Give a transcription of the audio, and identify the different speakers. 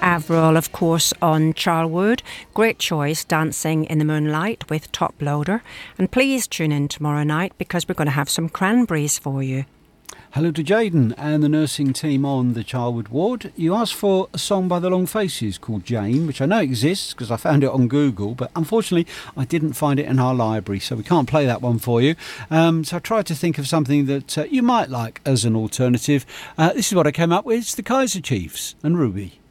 Speaker 1: Avril, of course, on Charlwood. Great choice, Dancing in the Moonlight with Top Loader. And please tune in tomorrow night because we're going to have some cranberries for you.
Speaker 2: Hello to Jaden and the nursing team on the Charlwood ward. You asked for a song by the Long Faces called Jane, which I know exists because I found it on Google, but unfortunately I didn't find it in our library, so we can't play that one for you. So I tried to think of something that you might like as an alternative. This is what I came up with. It's the Kaiser Chiefs and Ruby.